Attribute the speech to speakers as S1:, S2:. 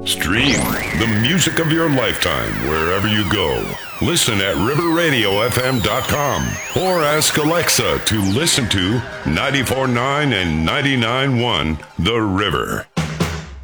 S1: Stream the music of your lifetime wherever you go. Listen at riverradiofm.com or ask Alexa to listen to 94.9 and 99.1 The River.